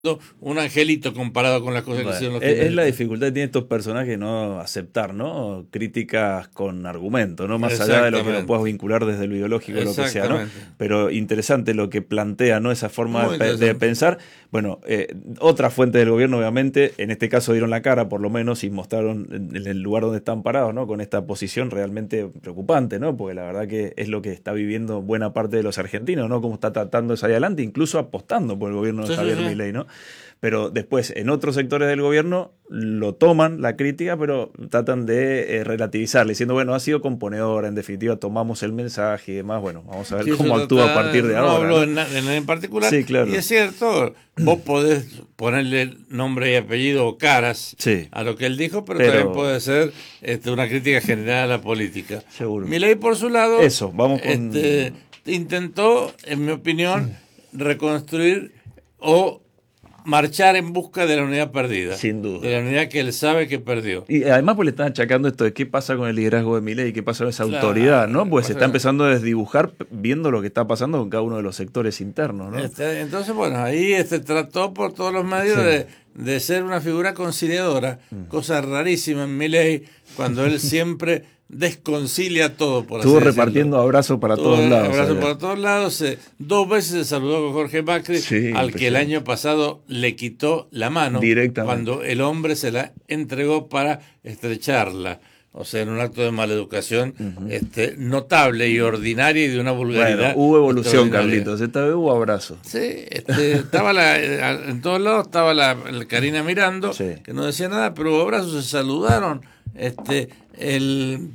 un angelito comparado con las cosas que Bueno, hicieron los es la kirchneristas. dificultad que tienen estos personajes, no aceptar, ¿no? Críticas con argumento, ¿no? Más allá de lo que lo Exactamente, puedas vincular desde lo ideológico o lo que sea, ¿no? exactamente. Pero interesante lo que plantea, ¿no? Esa forma Muy de interesante. pensar. Bueno, otra fuente del gobierno, obviamente, en este caso dieron la cara, por lo menos, y mostraron en el lugar donde están parados, ¿no? Con esta posición realmente preocupante, ¿no? Porque la verdad que es lo que está viviendo buena parte de los argentinos, ¿no? Cómo está tratando de salir adelante, incluso apostando por el gobierno de Sí, sí, Javier sí. Milei, ¿no? Pero después, en otros sectores del gobierno, lo toman la crítica, pero tratan de relativizarle, diciendo, bueno, ha sido componedora, en definitiva, tomamos el mensaje y demás. Bueno, vamos a ver Sí, eso cómo actúa a trata, partir de no ahora, hablo ¿no? en, en en particular, Sí, y claro. es cierto, vos podés ponerle nombre y apellido o caras Sí, a lo que él dijo, pero también pero puede ser una crítica general a la política. seguro. Milei, por su lado, Eso, vamos este, con... intentó, en mi opinión, reconstruir o marchar en busca de la unidad perdida, Sin de duda. la unidad que él sabe que perdió. Y además pues le están achacando esto de qué pasa con el liderazgo de Milei, qué pasa con esa autoridad, ¿no? Claro, Pues se está empezando a desdibujar viendo lo que está pasando con cada uno de los sectores internos, ¿no? Entonces, bueno, ahí trató por todos los medios Sí. de ser una figura conciliadora, cosa rarísima en Milei, cuando él siempre desconcilia todo, por así Estuvo decirlo. repartiendo abrazos para Todo todos lados abrazo allá. por todos lados. Dos veces se saludó con Jorge Macri, Sí, al que el impresionante. año pasado le quitó la mano Directamente. cuando el hombre se la entregó para estrecharla. O sea, en un acto de maleducación notable y ordinaria y de una Bueno, vulgaridad hubo evolución, extraordinaria. Carlitos. Esta vez hubo abrazo. Sí, estaba en todos lados estaba la Karina mirando, Sí. que no decía nada, pero hubo abrazos, se saludaron. El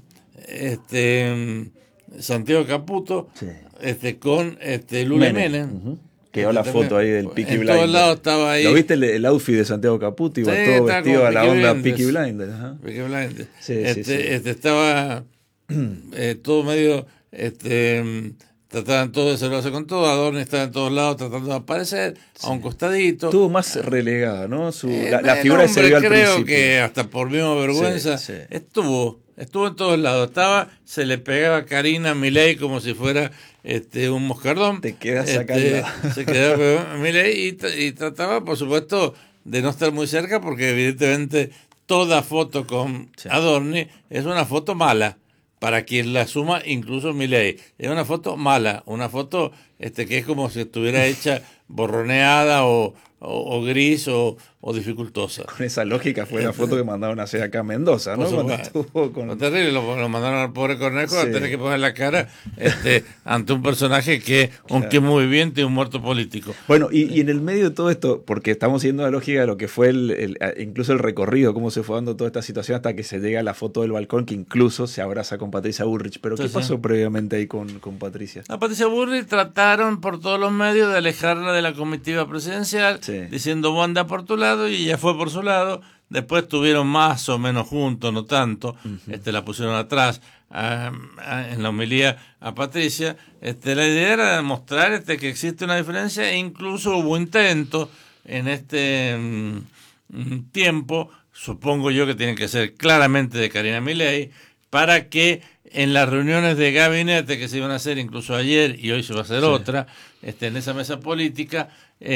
Santiago Caputo, Sí. Con Lula y Menem. Menem. Ujú. Quedó la También, foto ahí del Peaky en Blinder. todos lados estaba ahí. ¿Lo viste el outfit de Santiago Caputo? Sí, Iba todo estaba vestido como a la Peaky onda Blinders. Peaky Blinder. Ajá. Peaky Blinders. Sí, sí, sí. Estaba todo medio, trataban todos de saludarse con todo, Adorno estaba en todos lados tratando de aparecer, a un costadito. Estuvo más relegada, ¿no? La El figura que se hombre vio al creo principio. que hasta por misma vergüenza Sí, sí. estuvo en todos lados. Se le pegaba a Karina Milei como si fuera un moscardón. Te quedas sacando. Se quedaba con Milei y trataba, por supuesto, de no estar muy cerca porque evidentemente toda foto con Sí. Adorni es una foto mala. Para quien la suma, incluso Milei. Es una foto mala, una foto que es como si estuviera hecha borroneada o gris o dificultosa. Con esa lógica fue la foto que mandaron a hacer acá a Mendoza, ¿no? Por Cuando supuesto. estuvo Fue con... terrible, lo mandaron al pobre Cornejo a Sí. tener que poner la cara ante un personaje que, aunque Claro. muy bien, tiene un muerto político. Bueno, y en el medio de todo esto, porque estamos siguiendo la lógica de lo que fue incluso el recorrido, cómo se fue dando toda esta situación hasta que se llega a la foto del balcón, que incluso se abraza con Patricia Bullrich. Pero Sí, ¿qué sí. pasó previamente ahí con Patricia? A Patricia Bullrich trataron por todos los medios de alejarla de la comitiva presidencial, Sí. diciendo vos anda por tu lado y ella fue por su lado. Después estuvieron más o menos juntos, no tanto. La pusieron atrás en la homilía a Patricia. La idea era demostrar que existe una diferencia e incluso hubo intentos en tiempo, supongo yo que tienen que ser claramente de Karina Milei, para que en las reuniones de gabinete que se iban a hacer incluso ayer y hoy se va a hacer Sí. otra, en esa mesa política,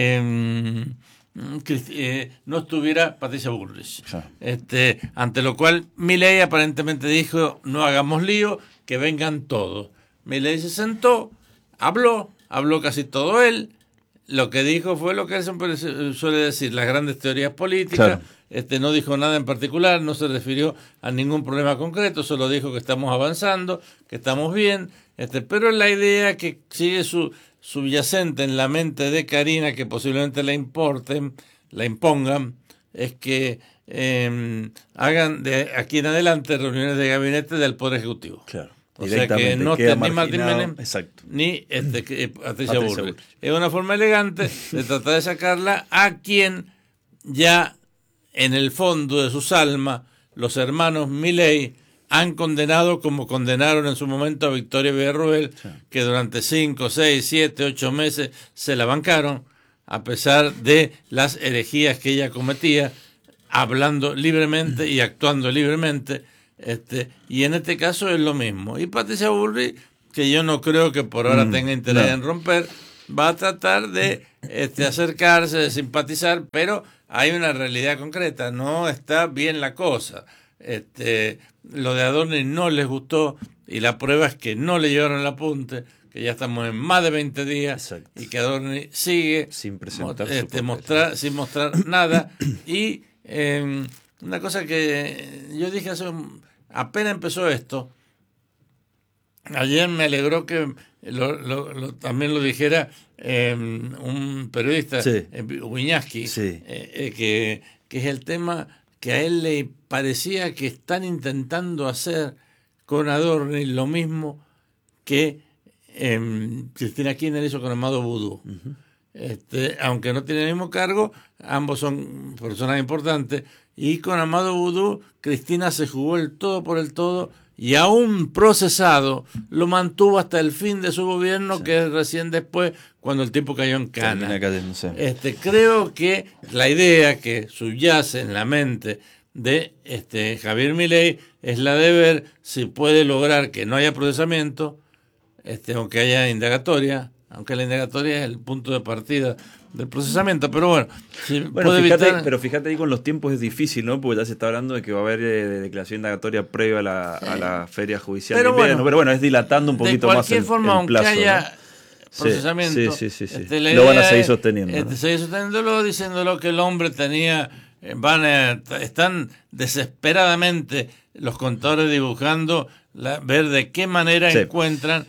no estuviera Patricia Bullrich. Sí. Ante lo cual Milei aparentemente dijo, no hagamos lío, que vengan todos. Milei se sentó, habló casi todo él. Lo que dijo fue lo que él siempre suele decir, las grandes teorías políticas. Claro. No dijo nada en particular, no se refirió a ningún problema concreto, solo dijo que estamos avanzando, que estamos bien. Pero la idea que sigue subyacente en la mente de Karina, que posiblemente la impongan, es que hagan de aquí en adelante reuniones de gabinete del Poder Ejecutivo. Claro. O sea que no queda esté ni Martín marginado. Menem Exacto. ni Patricia Patricia Bullrich. Bullrich. Es una forma elegante de tratar de sacarla a quien ya en el fondo de sus almas los hermanos Milei han condenado como condenaron en su momento a Victoria Villarroel, Sí. que durante 5, 6, 7, 8 meses se la bancaron a pesar de las herejías que ella cometía, hablando libremente y actuando libremente. Y en este caso es lo mismo. Y Patricia Bullrich, que yo no creo que por ahora tenga interés en romper, va a tratar de acercarse, de simpatizar, pero hay una realidad concreta, no está bien la cosa. Lo de Adorni no les gustó y la prueba es que no le llevaron el apunte, que ya estamos en más de 20 días. Exacto. Y que Adorni sigue sin presentar sin mostrar nada. Y una cosa que yo dije apenas empezó esto, ayer me alegró que también lo dijera un periodista, sí. Wiñaski, sí. Que es el tema que a él le parecía que están intentando hacer con Adorni lo mismo que Cristina Kirchner hizo con Amado Boudou. Uh-huh. Aunque no tiene el mismo cargo, ambos son personas importantes, y con Amado Boudou Cristina se jugó el todo por el todo, y aún procesado lo mantuvo hasta el fin de su gobierno, sí. Que es recién después, cuando el tipo cayó en cana. Creo que la idea que subyace en la mente de Javier Milei es la de ver si puede lograr que no haya procesamiento, aunque haya indagatoria, aunque la indagatoria es el punto de partida del procesamiento, pero bueno, fíjate ahí con los tiempos es difícil, ¿no? Porque ya se está hablando de que va a haber declaración indagatoria previa a la feria judicial de invierno, pero bueno, es dilatando un poquito más el plazo. De cualquier forma, aunque haya procesamiento, sí. Lo van a seguir sosteniendo. ¿No? Seguir sosteniéndolo, diciéndolo que el hombre tenía, están desesperadamente los contadores dibujando, ver de qué manera encuentran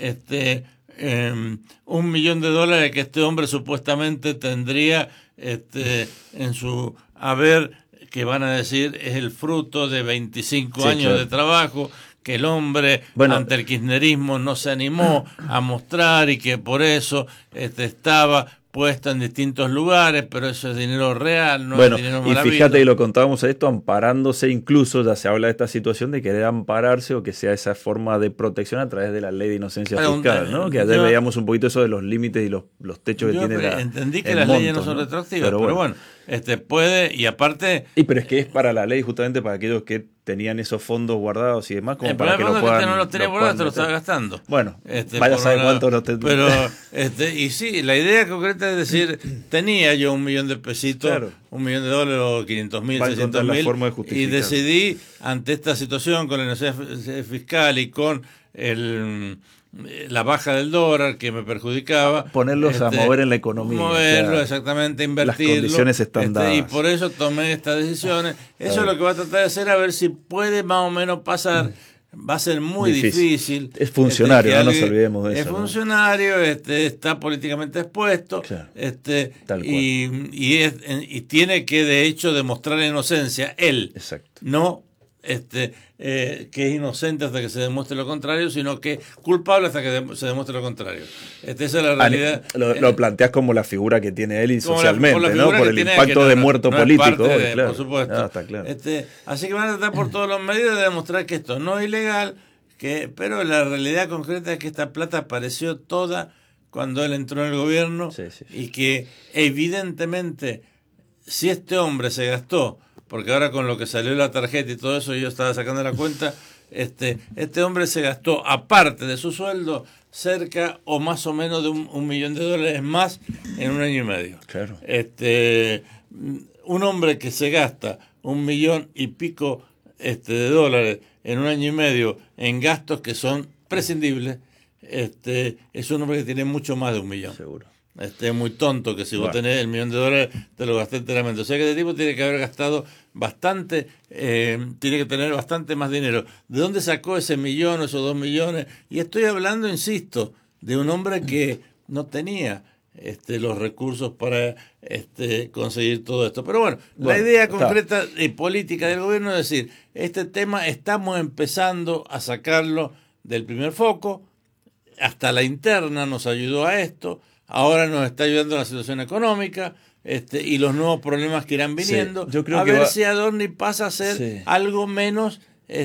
$1 millón que este hombre supuestamente tendría en su haber, que van a decir es el fruto de 25 años de trabajo, que el hombre ante el kirchnerismo no se animó a mostrar y que por eso estaba puesta en distintos lugares, pero eso es dinero real, no es dinero maravilloso. Y fíjate, y lo contábamos a esto, amparándose incluso, ya se habla de esta situación de querer ampararse o que sea esa forma de protección a través de la ley de inocencia fiscal, ¿no? Que ayer veíamos un poquito eso de los límites y los techos que tiene la entendí que las leyes no son retroactivas, pero bueno, puede, y aparte... pero es que es para la ley, justamente para aquellos que tenían esos fondos guardados y demás, como para que lo puedan... que no los tenía guardados, te los estaba gastando. Bueno, vaya a saber cuánto los tendría. Pero, y sí, la idea concreta es decir, tenía yo $1 millón de pesitos, $1 millón o 500.000, 600.000, y decidí, ante esta situación, con la inocencia fiscal y con la baja del dólar que me perjudicaba, ponerlos a mover en la economía, moverlo, exactamente, invertirlo, las condiciones están dadas. Y por eso tomé estas decisiones. Eso es lo que voy a tratar de hacer, a ver si puede más o menos pasar. Va a ser muy difícil. Es funcionario, no nos olvidemos de eso. Es funcionario, está políticamente expuesto, tal cual. Y tiene que de hecho demostrar la inocencia él. Exacto. No que es inocente hasta que se demuestre lo contrario, sino que es culpable hasta que se demuestre lo contrario. Esa es la realidad. Lo planteas como la figura que tiene él y socialmente, ¿no? Por el impacto de muerto político. Claro. Por supuesto. Está claro. Así que van a tratar por todos los medios de demostrar que esto no es ilegal, pero la realidad concreta es que esta plata apareció toda cuando él entró en el gobierno, y que evidentemente si este hombre se gastó, porque ahora con lo que salió la tarjeta y todo eso yo estaba sacando la cuenta, este hombre se gastó, aparte de su sueldo, cerca o más o menos de $1 millón más en 1 año y medio. Claro. Un hombre que se gasta $1 millón y pico de dólares en 1 año y medio en gastos que son prescindibles, es un hombre que tiene mucho más de $1 millón. Seguro. Es muy tonto que si vos tenés $1 millón te lo gasté enteramente. O sea que este tipo tiene que haber gastado bastante, tiene que tener bastante más dinero. ¿De dónde sacó ese millón o esos 2 millones? Y estoy hablando, insisto, de un hombre que no tenía los recursos para conseguir todo esto. Pero bueno, la idea concreta y política del gobierno es decir, este tema estamos empezando a sacarlo del primer foco, hasta la interna nos ayudó a esto. Ahora nos está ayudando la situación económica y los nuevos problemas que irán viniendo. Yo creo a ver si Adorni pasa a ser algo menos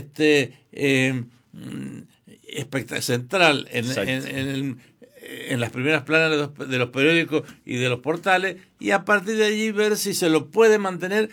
central en las primeras planas de los periódicos y de los portales, y a partir de allí ver si se lo puede mantener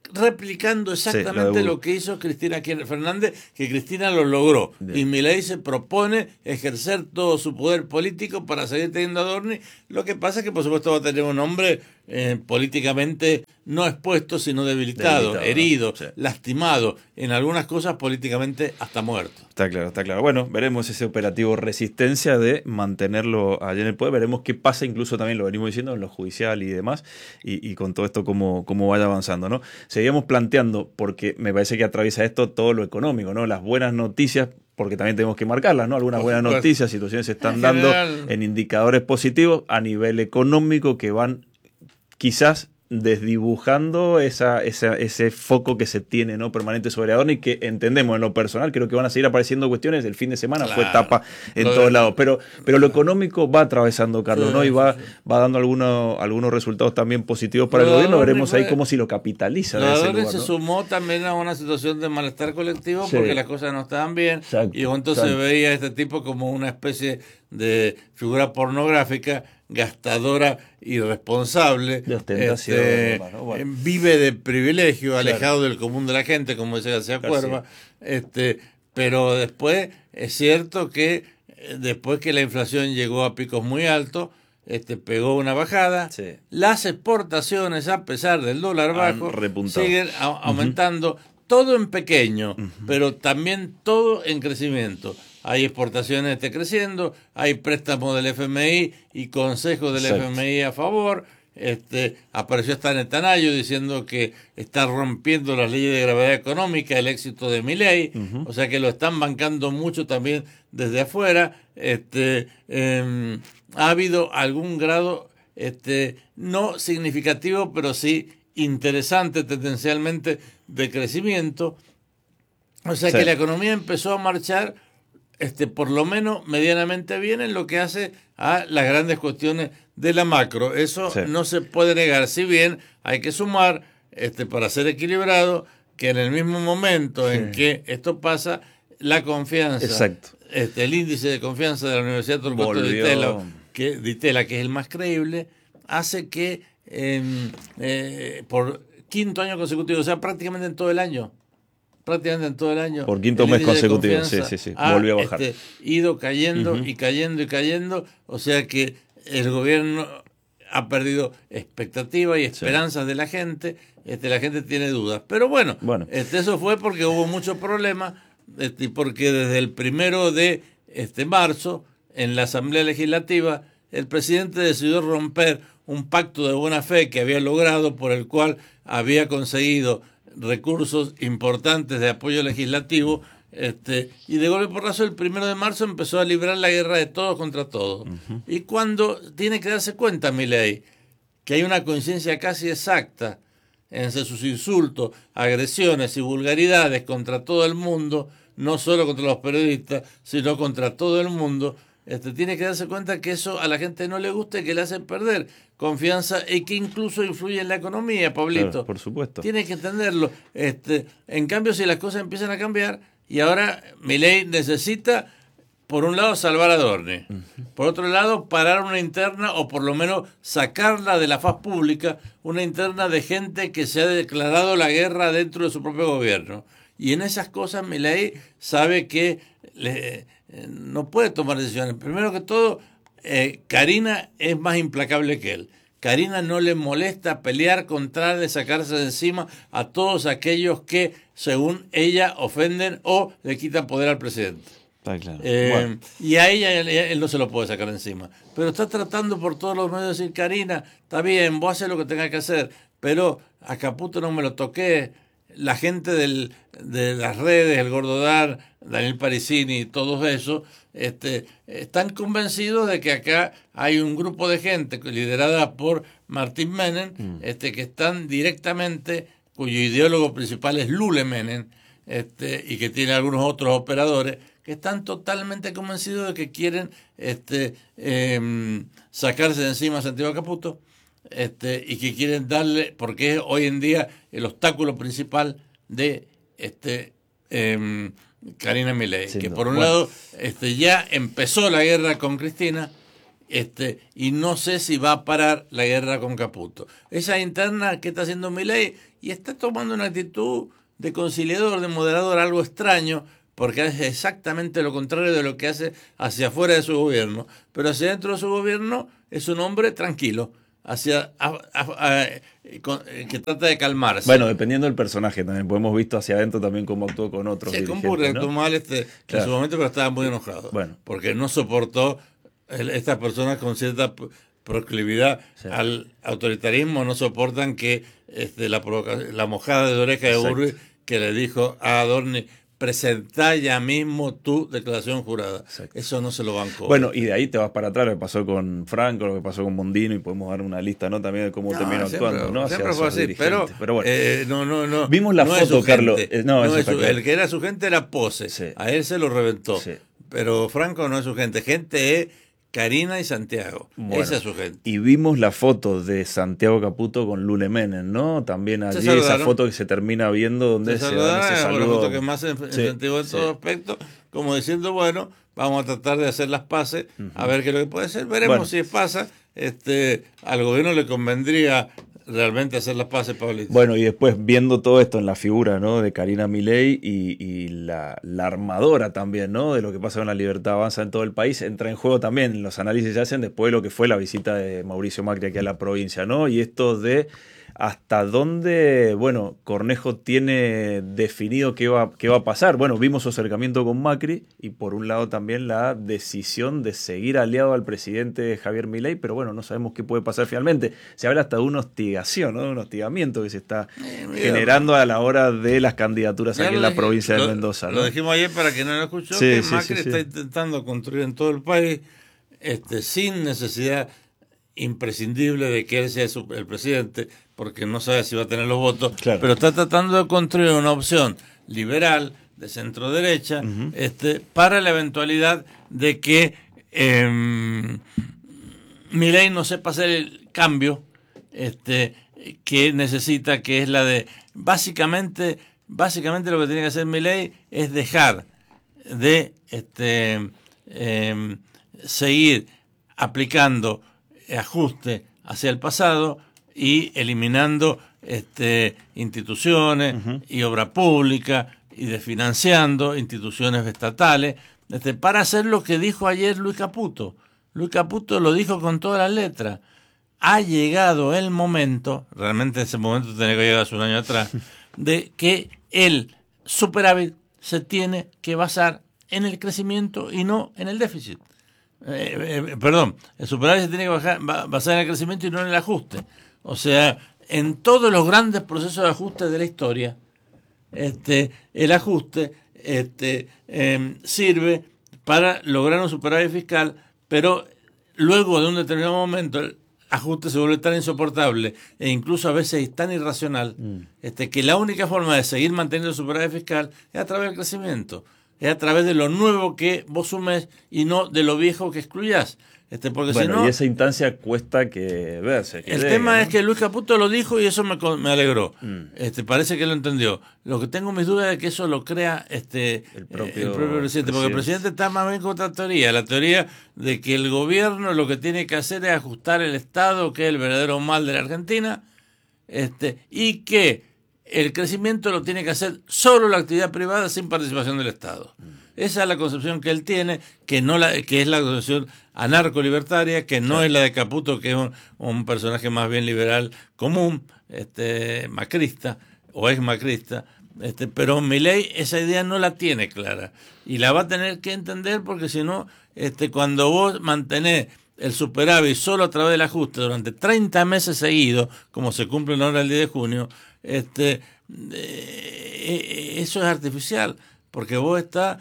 replicando exactamente lo que hizo Cristina Fernández, que Cristina lo logró. Bien. Y Milei se propone ejercer todo su poder político para seguir teniendo a Adorni. Lo que pasa es que, por supuesto, va a tener un hombre políticamente no expuesto, sino debilitado, herido, sí, lastimado, en algunas cosas políticamente hasta muerto. Está claro, está claro. Bueno, veremos ese operativo resistencia de mantenerlo allá en el poder, veremos qué pasa, incluso también lo venimos diciendo en lo judicial y demás, y con todo esto cómo vaya avanzando, ¿no? Seguíamos planteando, porque me parece que atraviesa esto todo lo económico, ¿no? Las buenas noticias, porque también tenemos que marcarlas, ¿no? Algunas buenas noticias, situaciones se están dando en indicadores positivos a nivel económico que van quizás desdibujando ese foco que se tiene, ¿no? Permanente sobre Adorni, que entendemos en lo personal, creo que van a seguir apareciendo cuestiones. El fin de semana fue tapa en todos lados, pero lo económico va atravesando, Carlos, ¿no? Y va dando algunos resultados también positivos para el gobierno. Veremos ahí cómo si lo capitaliza. Adorni se sumó también a una situación de malestar colectivo, porque las cosas no estaban bien. Exacto, y entonces veía a este tipo como una especie de figura pornográfica, gastadora, irresponsable, de ostentación, vive de privilegio, alejado del común de la gente, como dice García Cuerva. Pero después es cierto que después que la inflación llegó a picos muy altos, pegó una bajada. Sí. Las exportaciones, a pesar del dólar bajo, siguen aumentando, todo en pequeño, pero también todo en crecimiento. Hay exportaciones creciendo, hay préstamos del FMI y consejos del FMI a favor. Apareció hasta Netanyahu diciendo que está rompiendo las leyes de gravedad económica el éxito de Milei, o sea que lo están bancando mucho también desde afuera. Ha habido algún grado no significativo, pero sí interesante tendencialmente de crecimiento. O sea que la economía empezó a marchar por lo menos medianamente bien en lo que hace a las grandes cuestiones de la macro. Eso no se puede negar, si bien hay que sumar, para ser equilibrado, que en el mismo momento en que esto pasa, la confianza, el índice de confianza de la Universidad Torcuato Di Tella, que es el más creíble, hace que por quinto año consecutivo, o sea, prácticamente en todo el año, por quinto mes consecutivo, volvió a bajar. Ido cayendo y cayendo, o sea que el gobierno ha perdido expectativas y esperanzas de la gente. La gente tiene dudas, pero bueno. Eso fue porque hubo muchos problemas, porque desde el 1 de marzo en la Asamblea Legislativa el presidente decidió romper un pacto de buena fe que había logrado, por el cual había conseguido recursos importantes de apoyo legislativo, y de golpe porrazo el 1 de marzo empezó a librar la guerra de todos contra todos. Y cuando tiene que darse cuenta Milei que hay una coincidencia casi exacta entre sus insultos, agresiones y vulgaridades contra todo el mundo, no solo contra los periodistas, sino contra todo el mundo, tiene que darse cuenta que eso a la gente no le gusta y que le hace perder confianza y que incluso influye en la economía, Pablito. Claro, por supuesto. Tiene que entenderlo. En cambio, si las cosas empiezan a cambiar, y ahora Milei necesita, por un lado, salvar a Adorni, por otro lado, parar una interna, o por lo menos sacarla de la faz pública, una interna de gente que se ha declarado la guerra dentro de su propio gobierno. Y en esas cosas Milei sabe que no puede tomar decisiones. Primero que todo, Karina es más implacable que él. Karina no le molesta pelear contra de sacarse de encima a todos aquellos que, según ella, ofenden o le quitan poder al presidente. Está claro. Y a ella él no se lo puede sacar encima. Pero está tratando por todos los medios de decir: Karina, está bien, vos haces lo que tengas que hacer, pero a Caputo no me lo toqué. La gente de las redes, el Gordodar, Daniel Parisini y todos esos, están convencidos de que acá hay un grupo de gente liderada por Martín Menem, que están directamente, cuyo ideólogo principal es Lule Menem, y que tiene algunos otros operadores, que están totalmente convencidos de que quieren sacarse de encima a Santiago Caputo. Y que quieren darle, porque es hoy en día el obstáculo principal de Karina Milei, que por un lado ya empezó la guerra con Cristina y no sé si va a parar la guerra con Caputo. Esa interna que está haciendo Milei, y está tomando una actitud de conciliador, de moderador, algo extraño, porque es exactamente lo contrario de lo que hace hacia afuera de su gobierno, pero hacia dentro de su gobierno es un hombre tranquilo, que trata de calmarse. Bueno, dependiendo del personaje también, pues hemos visto hacia adentro también cómo actuó con otros dirigentes, con Burri ¿no? actuó mal Claro. en su momento, pero estaba muy enojado, porque no soportó estas personas con cierta proclividad al autoritarismo, no soportan que la mojada de oreja de Burri que le dijo a Adorni: presentá ya mismo tu declaración jurada. Exacto. Eso no se lo bancó. Bueno, y de ahí te vas para atrás, lo que pasó con Franco, lo que pasó con Mondino, y podemos dar una lista, ¿no? También de cómo terminó actuando, ¿no? Siempre fue así, pero bueno. No. Vimos la foto, Carlos. El que era su gente era Pose. Sí. A él se lo reventó. Sí. Pero Franco no es su gente. Gente es Karina y Santiago. Bueno, esa es su gente. Y vimos la foto de Santiago Caputo con Lule Menem, ¿no? También allí esa foto que se termina viendo donde se da ese saludo. La foto que más incentivó en todo aspecto, como diciendo, bueno, vamos a tratar de hacer las paces, a ver qué es lo que puede ser. Veremos si pasa. Al gobierno le convendría realmente hacer las paces, Pablito. Bueno, y después viendo todo esto en la figura, ¿no? De Karina Milei y la armadora también, ¿no? De lo que pasa con la Libertad Avanza en todo el país, entra en juego también los análisis que se hacen después de lo que fue la visita de Mauricio Macri aquí a la provincia, ¿no? Y esto de hasta dónde, bueno, Cornejo tiene definido qué va a pasar. Bueno, vimos su acercamiento con Macri y por un lado también la decisión de seguir aliado al presidente Javier Milei, pero bueno, no sabemos qué puede pasar finalmente. Se habla hasta de una hostigación, ¿no? De un hostigamiento que se está generando a la hora de las candidaturas aquí en la provincia de Mendoza, ¿no? Lo dijimos ayer para que no lo escuchó, que Macri está intentando construir en todo el país sin necesidad imprescindible de que él sea el presidente, porque no sabe si va a tener los votos, pero está tratando de construir una opción liberal, de centro derecha, para la eventualidad de que Milei no sepa hacer el cambio que necesita, que es la de básicamente lo que tiene que hacer Milei es dejar de seguir aplicando ajuste hacia el pasado y eliminando instituciones y obra pública y desfinanciando instituciones estatales, para hacer lo que dijo ayer Luis Caputo. Luis Caputo lo dijo con todas las letras. Ha llegado el momento, realmente ese momento tenía que llegar hace un año atrás, de que el superávit se tiene que basar en el crecimiento y no en el déficit. El superávit se tiene que basar en el crecimiento y no en el ajuste. O sea, en todos los grandes procesos de ajuste de la historia, el ajuste sirve para lograr un superávit fiscal, pero luego de un determinado momento el ajuste se vuelve tan insoportable e incluso a veces es tan irracional que la única forma de seguir manteniendo el superávit fiscal es a través del crecimiento. Es a través de lo nuevo que vos sumes y no de lo viejo que excluyás. Porque bueno, si no, y esa instancia cuesta que verse. El tema es que Luis Caputo lo dijo y eso me alegró. Parece que lo entendió. Lo que tengo mis dudas es que eso lo crea el propio presidente. Porque el presidente está más bien con otra teoría. La teoría de que el gobierno lo que tiene que hacer es ajustar el Estado, que es el verdadero mal de la Argentina, y que el crecimiento lo tiene que hacer solo la actividad privada sin participación del Estado. Esa es la concepción que él tiene, que es la concepción anarco-libertaria, que no es la de Caputo, que es un personaje más bien liberal común, macrista, o ex macrista, pero Milei esa idea no la tiene clara, y la va a tener que entender, porque si no, cuando vos mantenés el superávit solo a través del ajuste durante 30 meses seguidos, como se cumple ahora el 10 de junio, eso es artificial, porque vos estás...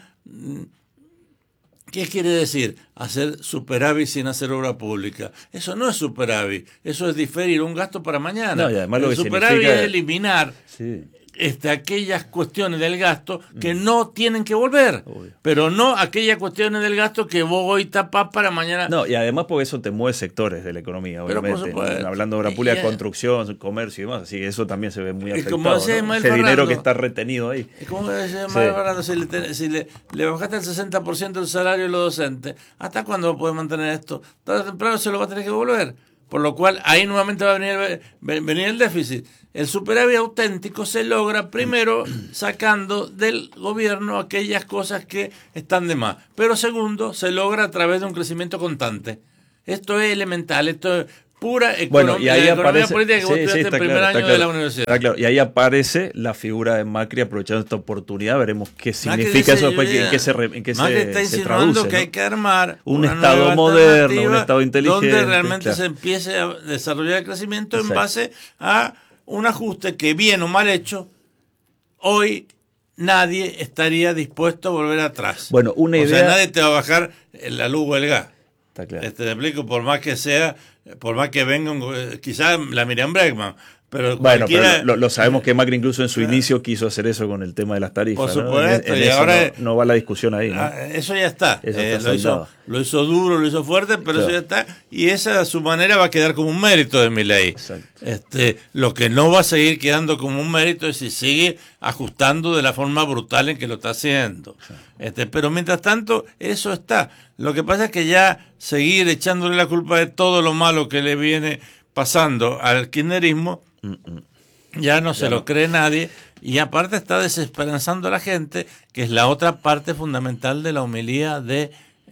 ¿Qué quiere decir? Hacer superávit sin hacer obra pública. Eso no es superávit, eso es diferir un gasto para mañana. No, y además el superávit es eliminar aquellas cuestiones del gasto que no tienen que volver, pero no aquellas cuestiones del gasto que vos hoy tapás para mañana. No, y además porque eso te mueve sectores de la economía, obviamente. Hablando de obra pública, construcción, comercio y demás, así que eso también se ve muy afectado, como decía ¿no? Ismael Ese Ferrando, dinero que está retenido ahí. Es como decía Ismael Ferrando, si le bajaste el 60% del salario de los docentes, ¿hasta cuándo puede mantener esto? Tarde o temprano se lo va a tener que devolver. Por lo cual, ahí nuevamente va a venir el déficit. El superávit auténtico se logra primero sacando del gobierno aquellas cosas que están de más. Pero segundo, se logra a través de un crecimiento constante. Esto es elemental, esto es pura economía, economía política que vos estudiaste en primer año de la universidad. Está claro. Y ahí aparece la figura de Macri aprovechando esta oportunidad. Veremos qué significa eso después, en qué Macri está insinuando que, ¿no?, hay que armar un Estado moderno, un Estado inteligente, donde realmente se empiece a desarrollar el crecimiento en base a un ajuste que, bien o mal hecho, hoy nadie estaría dispuesto a volver atrás. Bueno, una idea. O sea, nadie te va a bajar la luz o el gas. Está claro. Te explico, por más que venga quizás la Miriam Bregman, pero bueno, pero lo sabemos que Macri incluso en su inicio quiso hacer eso con el tema de las tarifas. Por supuesto, ¿no? y ahora no va la discusión ahí, ¿no? Eso ya está. Eso lo hizo duro, lo hizo fuerte, pero eso ya está. Y esa a su manera va a quedar como un mérito de Milei. Lo que no va a seguir quedando como un mérito es si sigue ajustando de la forma brutal en que lo está haciendo. Pero mientras tanto, eso está. Lo que pasa es que ya seguir echándole la culpa de todo lo malo que le viene pasando al kirchnerismo, ya no se lo cree nadie, y aparte está desesperanzando a la gente, que es la otra parte fundamental de la homilía de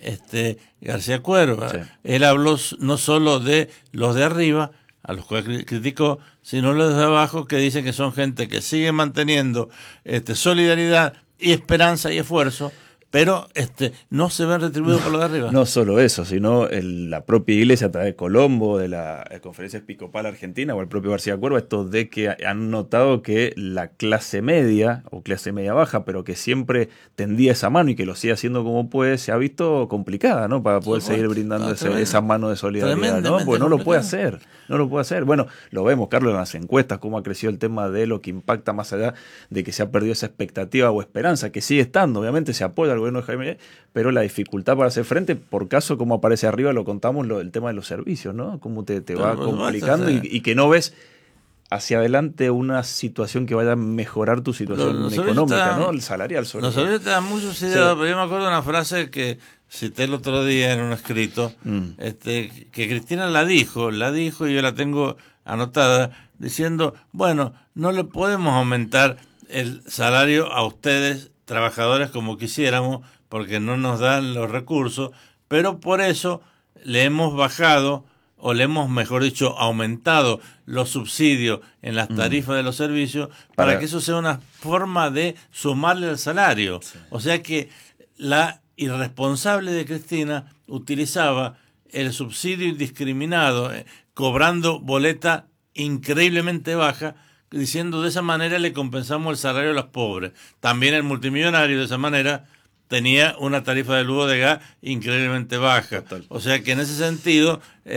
García Cuerva. Sí. Él habló no solo de los de arriba, a los que criticó, sino los de abajo, que dicen que son gente que sigue manteniendo solidaridad y esperanza y esfuerzo, pero no se ven retribuidos por lo de arriba. No solo eso, sino la propia Iglesia a través de Colombo, de la Conferencia Episcopal Argentina o el propio García Cuerva, esto de que han notado que la clase media o clase media baja, pero que siempre tendía esa mano y que lo sigue haciendo como puede, se ha visto complicada, ¿no? Para poder seguir brindando esa mano de solidaridad, ¿no? Porque no lo puede hacer. No lo puede hacer. Bueno, lo vemos, Carlos, en las encuestas, cómo ha crecido el tema de lo que impacta más allá de que se ha perdido esa expectativa o esperanza, que sigue estando, obviamente se apoya al gobierno de Jaime, pero la dificultad para hacer frente, por caso, como aparece arriba, lo contamos, el tema de los servicios, ¿no? Cómo te va complicando y que no ves hacia adelante una situación que vaya a mejorar tu situación económica, ¿no? El salarial sobre todo. Los servicios te dan muchos ideas, pero yo me acuerdo de una frase que cité el otro día en un escrito, que Cristina la dijo y yo la tengo anotada, diciendo, bueno, no le podemos aumentar el salario a ustedes, trabajadores, como quisiéramos, porque no nos dan los recursos, pero por eso le hemos bajado, o le hemos, mejor dicho, aumentado los subsidios en las tarifas de los servicios, para que eso sea una forma de sumarle al salario. Sí. O sea que la irresponsable de Cristina utilizaba el subsidio indiscriminado, cobrando boleta increíblemente baja, diciendo de esa manera le compensamos el salario a los pobres. También el multimillonario de esa manera tenía una tarifa de luz de gas increíblemente baja. Total. O sea que en ese sentido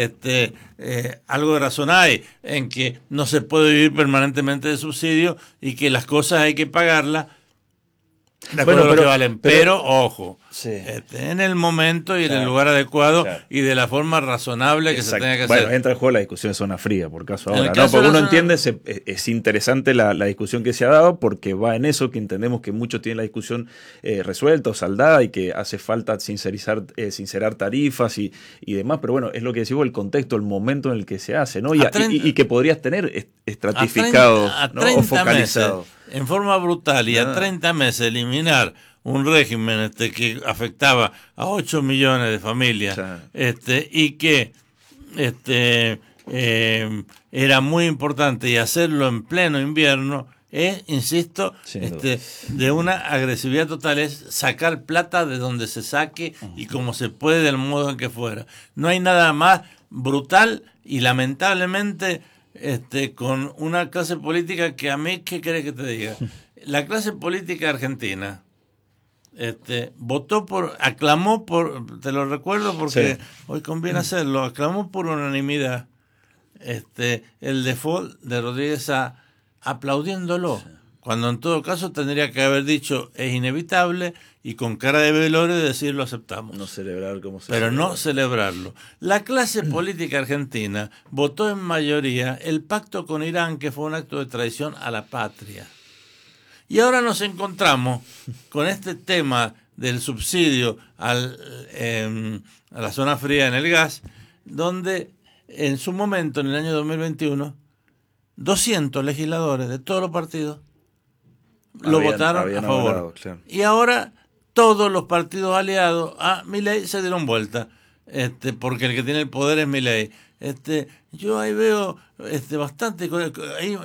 algo de razón hay en que no se puede vivir permanentemente de subsidio y que las cosas hay que pagarlas de acuerdo a lo que valen, pero ojo, sí, en el momento y en el lugar adecuado y de la forma razonable que se tenga que hacer. Bueno, entra en juego la discusión de zona fría, por caso ahora, ¿no? Porque uno entiende, es interesante la discusión que se ha dado, porque va en eso, que entendemos que muchos tienen la discusión resuelta o saldada y que hace falta sincerar tarifas y demás, pero bueno, es lo que decimos, el contexto, el momento en el que se hace, ¿no? Y que podrías tener estratificado, ¿no? O focalizado. Meses, en forma brutal y a 30 meses eliminar un régimen que afectaba a 8 millones de familias, y que era muy importante, y hacerlo en pleno invierno es, insisto, de una agresividad total, es sacar plata de donde se saque y como se puede, del modo en que fuera. No hay nada más brutal y lamentablemente con una clase política que a mí, ¿qué querés que te diga? La clase política argentina aclamó por, te lo recuerdo porque hoy conviene hacerlo, aclamó por unanimidad el default de Rodríguez Sá, aplaudiéndolo. cuando en todo caso tendría que haber dicho es inevitable y con cara de velorio decir lo aceptamos. No celebrar como se Pero celebra. no celebrarlo. La clase política argentina votó en mayoría el pacto con Irán, que fue un acto de traición a la patria. Y ahora nos encontramos con este tema del subsidio a la zona fría en el gas, donde en su momento, en el año 2021, 200 legisladores de todos los partidos lo votaron a favor. Hablado, claro. Y ahora todos los partidos aliados a Milei se dieron vuelta, porque el que tiene el poder es Milei. Yo ahí veo bastante, ahí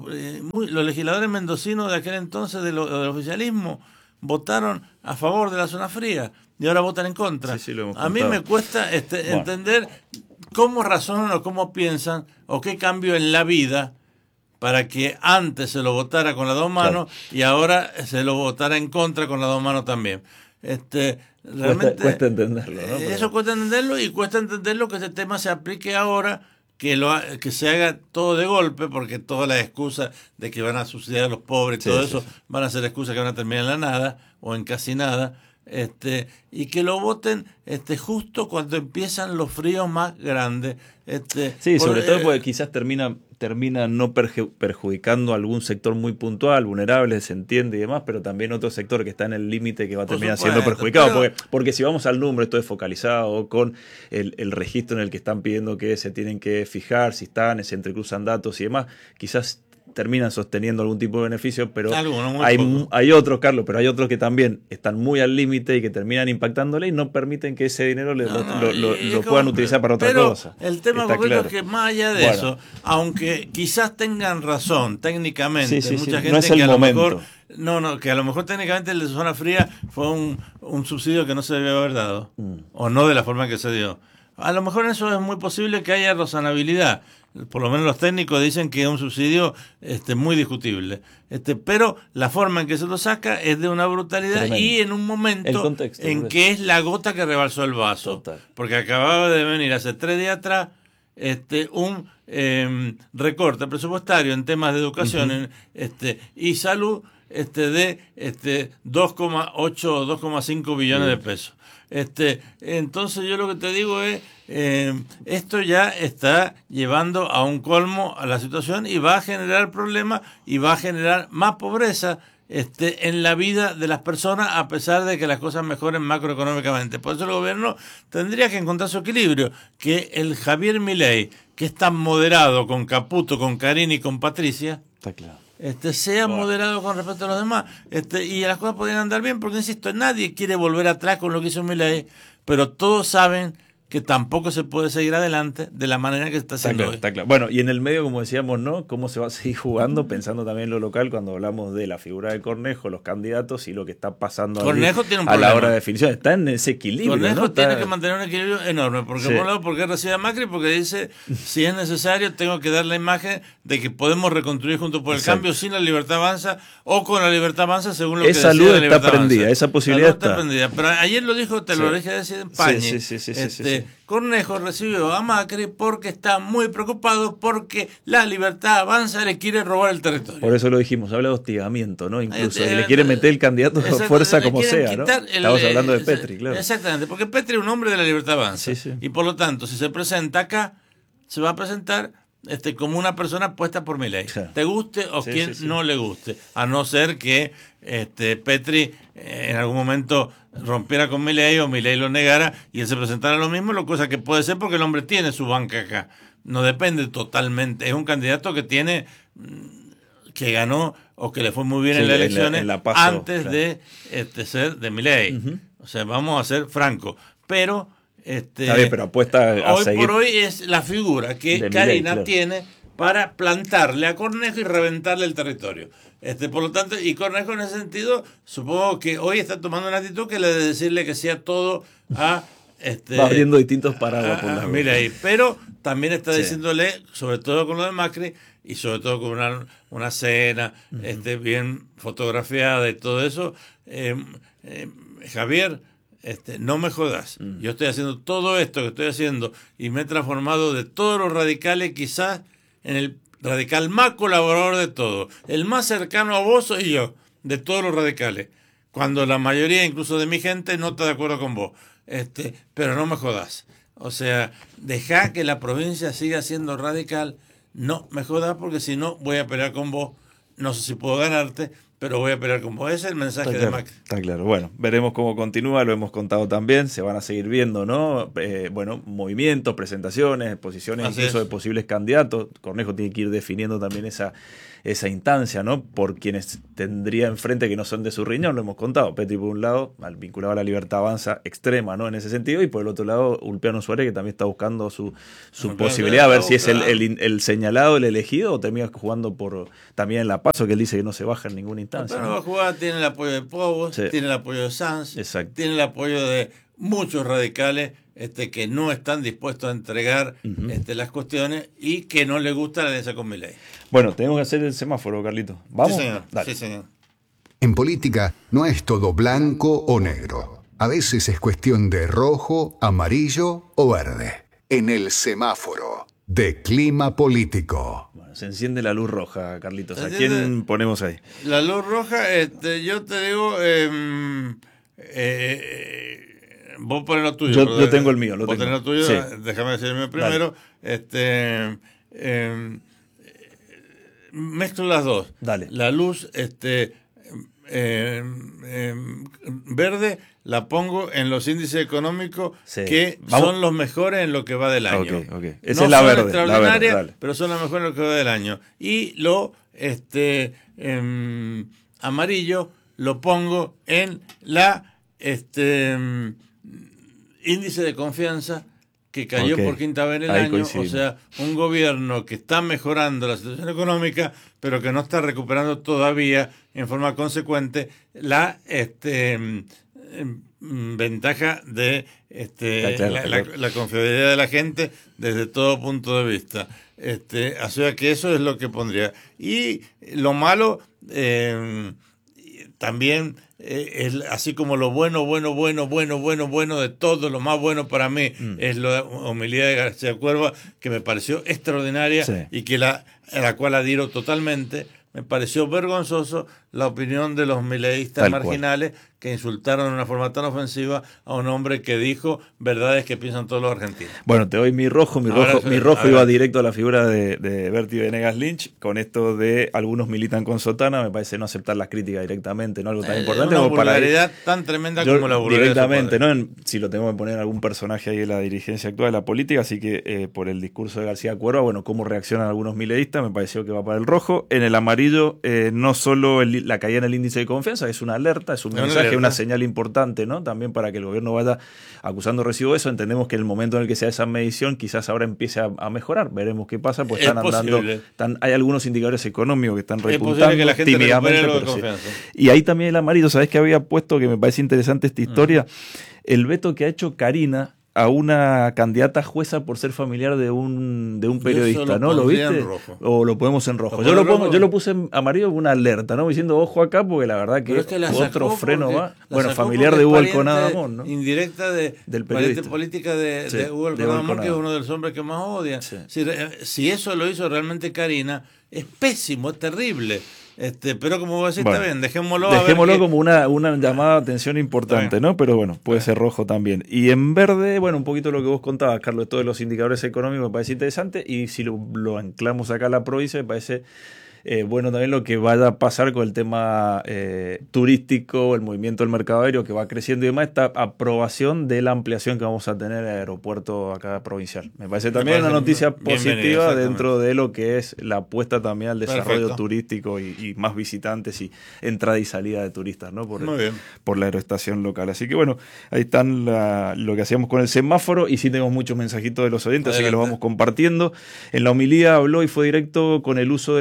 los legisladores mendocinos de aquel entonces del oficialismo votaron a favor de la zona fría y ahora votan en contra. Sí, lo hemos a mí contado. me cuesta entender cómo razonan o cómo piensan o qué cambio en la vida para que antes se lo votara con las dos manos y ahora se lo votara en contra con las dos manos también. Realmente cuesta entenderlo, ¿no? Eso cuesta entenderlo y cuesta entenderlo que este tema se aplique ahora, que se haga todo de golpe, porque todas las excusas de que van a subsidiar a los pobres y todo eso van a ser excusas que van a terminar en la nada o en casi nada. Y que lo voten justo cuando empiezan los fríos más grandes. Sobre todo porque quizás termina no perjudicando a algún sector muy puntual, vulnerable, se entiende y demás, pero también otro sector que está en el límite que va a terminar siendo perjudicado. Porque si vamos al número, esto es focalizado con el registro en el que están pidiendo que se tienen que fijar, si están, se entrecruzan datos y demás, quizás terminan sosteniendo algún tipo de beneficio, pero hay otros, Carlos, pero hay otros que también están muy al límite y que terminan impactándole y no permiten que ese dinero lo puedan utilizar para otra cosa. El tema concreto es que más allá de eso, aunque quizás tengan razón técnicamente, mucha gente no es que el a lo momento. mejor que a lo mejor técnicamente el de zona fría fue un subsidio que no se debió haber dado, o no de la forma que se dio. A lo mejor eso es muy posible que haya razonabilidad. Por lo menos los técnicos dicen que es un subsidio muy discutible. Pero la forma en que se lo saca es de una brutalidad. Tremendo. Y en un momento en que es la gota que rebalsó el vaso. Total. Porque acababa de venir hace 3 días atrás un recorte presupuestario en temas de educación y salud de 2,8 o 2,5 billones de pesos. Entonces yo lo que te digo es esto ya está llevando a un colmo a la situación y va a generar problemas y va a generar más pobreza en la vida de las personas, a pesar de que las cosas mejoren macroeconómicamente. Por eso el gobierno tendría que encontrar su equilibrio, que el Javier Milei, que es tan moderado con Caputo, con Karine y con Patricia, está claro, sea moderado con respecto a los demás, y las cosas podrían andar bien, porque insisto, nadie quiere volver atrás con lo que hizo Milei, pero todos saben que tampoco se puede seguir adelante de la manera que está haciendo hoy. Está claro. Bueno, y en el medio, como decíamos, ¿no? ¿Cómo se va a seguir jugando? Pensando también en lo local, cuando hablamos de la figura de Cornejo, los candidatos y lo que está pasando Cornejo tiene un a la hora de definición. Está en ese equilibrio, Cornejo tiene que mantener un equilibrio enorme, porque por un lado, porque recibe a Macri, porque dice, si es necesario, tengo que dar la imagen de que podemos reconstruir juntos por el cambio sin la Libertad Avanza o con la Libertad Avanza, según lo que decía luz la Libertad está prendida, Avanza. Esa posibilidad está prendida. Pero ayer lo dijo, lo dije decir en Pañi. Sí. Cornejo recibió a Macri porque está muy preocupado porque la Libertad Avanza le quiere robar el territorio. Por eso lo dijimos, habla de hostigamiento, ¿no? Incluso le quiere meter el candidato a fuerza como sea, ¿no? Estamos hablando de Petri, claro. Exactamente, porque Petri es un hombre de la Libertad Avanza. Y por lo tanto, si se presenta acá, se va a presentar como una persona puesta por Milei. Te guste o quien no le guste. A no ser que Petri en algún momento rompiera con Milei o Milei lo negara y él se presentara lo mismo, cosa que puede ser porque el hombre tiene su banca acá. No depende totalmente. Es un candidato que tiene, que ganó o que le fue muy bien en las elecciones en la PASO, antes de ser de Milei. O sea, vamos a ser francos. Pero pero apuesta a hoy seguir por hoy es la figura que Karina tiene para plantarle a Cornejo y reventarle el territorio. Por lo tanto, y Cornejo en ese sentido, supongo que hoy está tomando una actitud que le de decirle que sea todo a va abriendo distintos paraguas. Mira ahí, pero también está diciéndole, sobre todo con lo de Macri y sobre todo con una cena bien fotografiada y todo eso, Javier, no me jodas. Yo estoy haciendo todo esto que estoy haciendo y me he transformado de todos los radicales quizás en el radical más colaborador de todos. El más cercano a vos soy yo, de todos los radicales. Cuando la mayoría, incluso de mi gente, no está de acuerdo con vos. Pero no me jodas. O sea, dejá que la provincia siga siendo radical. No me jodas, porque si no voy a pelear con vos. No sé si puedo ganarte, pero voy a pelear con vos. Ese es el mensaje de Macri. Está claro. Bueno, veremos cómo continúa, lo hemos contado también. Se van a seguir viendo, ¿no? Movimientos, presentaciones, posiciones incluso de posibles candidatos. Cornejo tiene que ir definiendo también esa instancia, ¿no? Por quienes tendría enfrente que no son de su riñón, lo hemos contado. Petri por un lado, vinculado a la Libertad Avanza extrema, ¿no? En ese sentido, y por el otro lado, Ulpiano Suárez, que también está buscando su posibilidad, a ver si es el señalado, el elegido, o termina jugando por también en la Paso, que él dice que no se baja en ninguna instancia. Pero no va a jugar, tiene el apoyo de Povos, sí, tiene el apoyo de Sanz, tiene el apoyo de muchos radicales que no están dispuestos a entregar las cuestiones y que no les gusta la alianza con Milei. Bueno, tenemos que hacer el semáforo, Carlito. ¿Vamos? Sí, señor. Dale. Sí, señor. En política no es todo blanco o negro. A veces es cuestión de rojo, amarillo o verde. En el semáforo de clima político. Bueno, se enciende la luz roja, Carlitos. ¿A quién ponemos ahí? La luz roja, yo te digo... vos pones lo tuyo. Yo tengo el mío. Vos tenés lo tuyo, sí. Déjame decirme primero. Mezclo las dos. Dale. La luz verde la pongo en los índices económicos que son los mejores en lo que va del año. Okay. Esa no es la verde. Extraordinaria, la verde, pero son las mejores en lo que va del año. Y lo amarillo lo pongo en la índice de confianza que cayó por quinta vez en el año. O sea, un gobierno que está mejorando la situación económica, pero que no está recuperando todavía en forma consecuente la ventaja de la confiabilidad de la gente desde todo punto de vista. O sea que eso es lo que pondría. Y lo malo también es así como lo bueno de todo, lo más bueno para mí es la homilía de García Cuerva, que me pareció extraordinaria, sí, y que a la cual adhiero totalmente. Me pareció vergonzoso la opinión de los mileístas marginales que insultaron de una forma tan ofensiva a un hombre que dijo verdades que piensan todos los argentinos. Bueno, te doy mi rojo iba directo a la figura de Berti Venegas Lynch, con esto de algunos militan con sotana. Me parece no aceptar las críticas directamente, ¿no? Algo tan importante una como vulgaridad tan tremenda como la vulgaridad directamente, ¿no? Si lo tengo que poner algún personaje ahí de la dirigencia actual de la política, así que por el discurso de García Cuerva, bueno, cómo reaccionan algunos mileístas, me pareció que va para el rojo. En el amarillo, no solo la caída en el índice de confianza, es una alerta, es un mensaje, una señal importante, ¿no? También para que el gobierno vaya acusando recibo de eso. Entendemos que en el momento en el que se hace esa medición, quizás ahora empiece a mejorar. Veremos qué pasa, pues hay algunos indicadores económicos que están repuntando que la gente tímidamente. Y ahí también el amarillo, ¿sabés qué había puesto? Que me parece interesante esta historia. El veto que ha hecho Karina a una candidata jueza por ser familiar de un periodista, ¿no? ¿Lo viste? O lo ponemos en rojo. Yo lo puse en amarillo con una alerta, ¿no? Diciendo ojo acá, porque la verdad que otro freno va. Bueno, familiar de Hugo Alconada Amón, ¿no? Indirecta del periodista política de Hugo Alconada Amón, que es uno de los hombres que más odian. Sí. Si eso lo hizo realmente Karina, es pésimo, es terrible. Pero como vos decís, está bien, dejémoslo como una llamada de atención importante, ¿no? Pero bueno, puede ser rojo también. Y en verde, bueno, un poquito lo que vos contabas, Carlos, de todos los indicadores económicos me parece interesante, y si lo anclamos acá a la provincia, me parece bueno también lo que vaya a pasar con el tema turístico, el movimiento del mercado aéreo que va creciendo y demás, esta aprobación de la ampliación que vamos a tener al aeropuerto acá provincial. Me parece también una noticia positiva dentro de lo que es la apuesta también al desarrollo turístico y más visitantes y entrada y salida de turistas, ¿no? Por la aeroestación local. Así que bueno, ahí están lo que hacíamos con el semáforo, y sí tenemos muchos mensajitos de los oyentes, así que los vamos compartiendo. En la homilía habló y fue directo con el uso de la violencia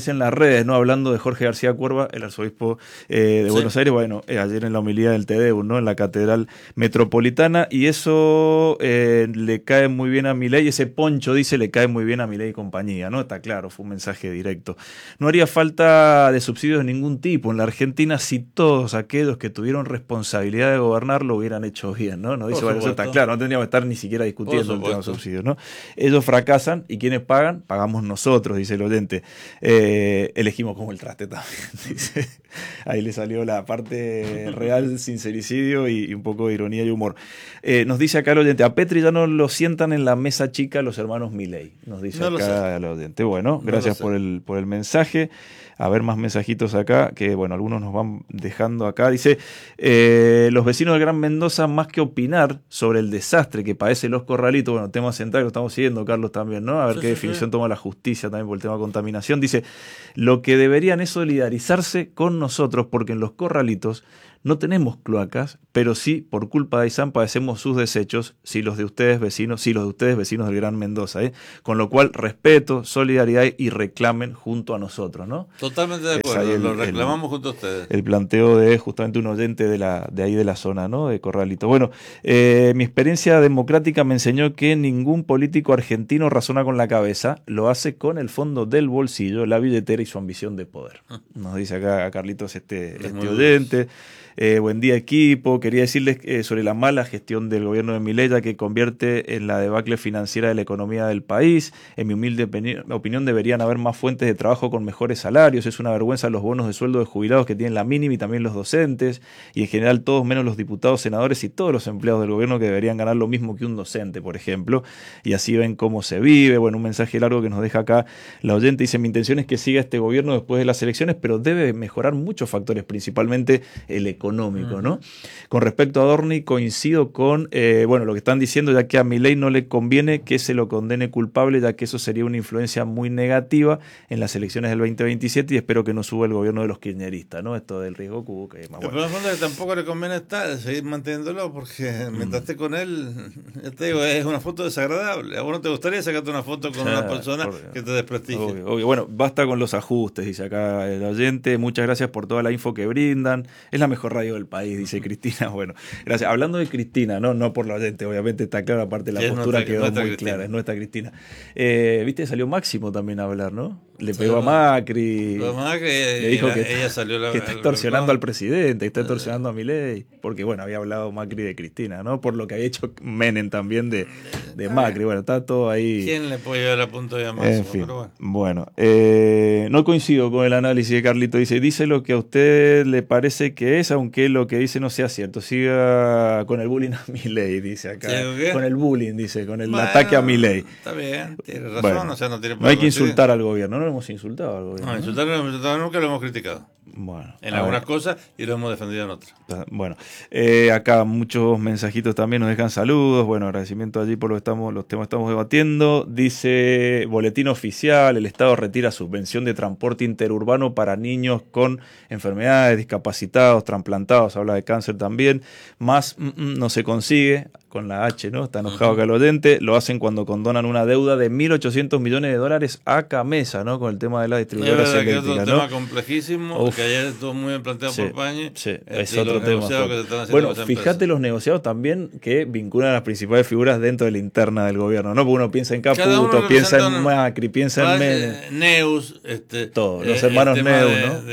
aparece en las redes, ¿no? Hablando de Jorge García Cuerva, el arzobispo de Buenos Aires, bueno, ayer en la homilía del Te Deum, ¿no? En la Catedral Metropolitana, y eso le cae muy bien a Milei, ese poncho, dice, le cae muy bien a Milei y compañía, ¿no? Está claro, fue un mensaje directo. No haría falta de subsidios de ningún tipo en la Argentina si todos aquellos que tuvieron responsabilidad de gobernar lo hubieran hecho bien, ¿no? Nos dice, bueno, eso está claro, no tendríamos que estar ni siquiera discutiendo el tema de subsidios, ¿no? Ellos fracasan y ¿quiénes pagan? Pagamos nosotros, dice el oyente. Elegimos como el traste también, dice. Ahí le salió la parte real, sincericidio y un poco de ironía y humor. Nos dice acá el oyente, a Petri ya no lo sientan en la mesa chica los hermanos Milei, nos dice acá el oyente. Bueno, gracias por el mensaje. A ver más mensajitos acá, que bueno, algunos nos van dejando acá. Dice, los vecinos del Gran Mendoza, más que opinar sobre el desastre que padece Los Corralitos, bueno, tema central, lo estamos siguiendo, Carlos, también, ¿no? A ver qué definición toma la justicia también por el tema de contaminación. Dice, lo que deberían es solidarizarse con nosotros, porque en Los Corralitos no tenemos cloacas, pero sí, por culpa de Aysán, padecemos sus desechos, si los de ustedes vecinos del Gran Mendoza, con lo cual respeto, solidaridad y reclamen junto a nosotros, ¿no? Totalmente de acuerdo, lo reclamamos junto a ustedes. El planteo de justamente un oyente de ahí de la zona, ¿no? De Corralito. Bueno, mi experiencia democrática me enseñó que ningún político argentino razona con la cabeza, lo hace con el fondo del bolsillo, la billetera y su ambición de poder. Nos dice acá Carlitos este oyente. Buen día, equipo. Quería decirles sobre la mala gestión del gobierno de Milei, ya que convierte en la debacle financiera de la economía del país. En mi humilde opinión, deberían haber más fuentes de trabajo con mejores salarios. Es una vergüenza los bonos de sueldo de jubilados que tienen la mínima y también los docentes, y en general todos menos los diputados, senadores y todos los empleados del gobierno que deberían ganar lo mismo que un docente, por ejemplo. Y así ven cómo se vive. Bueno, un mensaje largo que nos deja acá la oyente. Dice, mi intención es que siga este gobierno después de las elecciones, pero debe mejorar muchos factores, principalmente el económico, ¿no? Con respecto a Adorni, coincido con lo que están diciendo, ya que a Milei no le conviene que se lo condene culpable, ya que eso sería una influencia muy negativa en las elecciones del 2027, y espero que no suba el gobierno de los kirchneristas, ¿no? Esto del riesgo que es más bueno. Pero en el fondo que tampoco le conviene seguir manteniéndolo, porque mientras esté con él, ya te digo, es una foto desagradable. ¿A vos no te gustaría sacarte una foto con una persona que te desprestigie? Obvio. Bueno, basta con los ajustes, dice acá el oyente. Muchas gracias por toda la info que brindan. Es la mejor radio del país, dice Cristina. Bueno, gracias. Hablando de Cristina, no por la oyente, obviamente está claro, aparte la postura quedó muy clara, es nuestra Cristina. Viste, salió Máximo también a hablar, ¿no? Le pegó a Macri. Le dijo que ella salió que está extorsionando al presidente, que está extorsionando a Milei, porque bueno, había hablado Macri de Cristina, ¿no? Por lo que había hecho Menem también de Macri. Bueno, está todo ahí. ¿Quién le puede llevar a punto de Máximo? En fin, pero bueno, no coincido con el análisis de Carlito. Dice lo que a usted le parece que es, aunque lo que dice no sea cierto. Siga con el bullying a Milei, dice acá. Con el bullying, dice, con el ataque a Milei. Está bien, tiene razón, bueno, o sea, no tiene problema. No hay que insultar al gobierno, no lo hemos insultado al gobierno. No, insultar no hemos insultado, nunca lo hemos criticado. Bueno, en algunas cosas y lo hemos defendido en otras. Bueno, acá muchos mensajitos también nos dejan saludos. Bueno, agradecimiento allí por los temas que estamos debatiendo. Dice, boletín oficial, el Estado retira subvención de transporte interurbano para niños con enfermedades, discapacitados, trasplantados, habla de cáncer también. Más no se consigue, con la H, ¿no? Está enojado acá el oyente. Lo hacen cuando condonan una deuda de $1.800 millones a Camesa, ¿no? Con el tema de la distribuidora eléctrica, es otro tema complejísimo, que ayer estuvo muy bien planteado por Pañi. Sí, es otro tema. Bueno, fíjate los negociados también que vinculan a las principales figuras dentro de la interna del gobierno, ¿no? Porque uno piensa en Caputo, piensa en Macri, piensa en Menem. Neus, todos, los hermanos Neus, ¿no?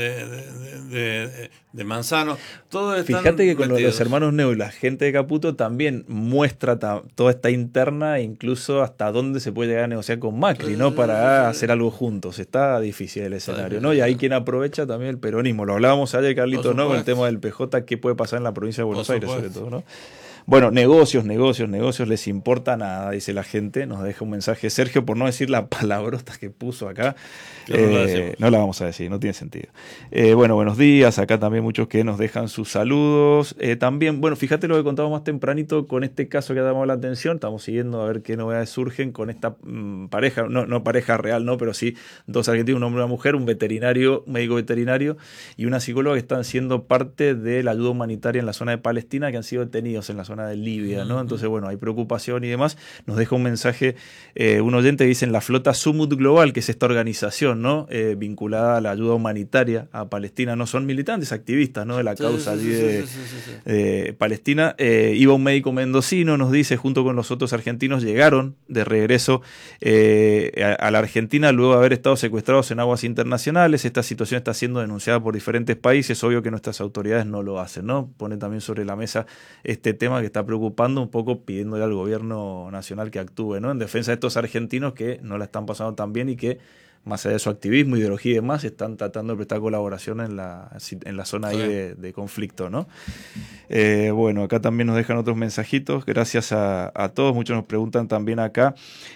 De Manzano, todo está. Fíjate que con los hermanos Neus, la gente de Caputo también muestra toda esta interna, e incluso hasta dónde se puede llegar a negociar con Macri, ¿no? Para hacer algo juntos. Está difícil el escenario, ¿no? Y ahí quien aprovecha también el peronismo. Lo hablábamos ayer, Carlitos, ¿no? Con el tema del PJ, qué puede pasar en la provincia de Buenos Aires, sobre todo, ¿no? Bueno, negocios, les importa nada, dice la gente. Nos deja un mensaje Sergio, por no decir la palabrota que puso acá. No la vamos a decir, no tiene sentido. Bueno, buenos días. Acá también muchos que nos dejan sus saludos. También, bueno, fíjate lo que contamos más tempranito con este caso que ha llamado la atención. Estamos siguiendo a ver qué novedades surgen con esta pareja, no pareja real, no, pero sí dos argentinos, un hombre y una mujer, un veterinario, médico veterinario y una psicóloga que están siendo parte de la ayuda humanitaria en la zona de Palestina, que han sido detenidos en la zona zona de Libia, ¿no? Entonces, bueno, hay preocupación y demás. Nos deja un mensaje, un oyente que dice en la flota Sumut Global, que es esta organización, ¿no? Vinculada a la ayuda humanitaria a Palestina, no son militantes, activistas, ¿no? De la causa allí de Palestina. Iba un médico mendocino, nos dice, junto con los otros argentinos, llegaron de regreso a la Argentina luego de haber estado secuestrados en aguas internacionales. Esta situación está siendo denunciada por diferentes países. Obvio que nuestras autoridades no lo hacen, ¿no? Pone también sobre la mesa este tema que está preocupando un poco, pidiéndole al gobierno nacional que actúe, ¿no? En defensa de estos argentinos que no la están pasando tan bien y que, más allá de su activismo, ideología y demás, están tratando de prestar colaboración en la zona ahí de conflicto, ¿no? Bueno, acá también nos dejan otros mensajitos. Gracias a todos. Muchos nos preguntan también acá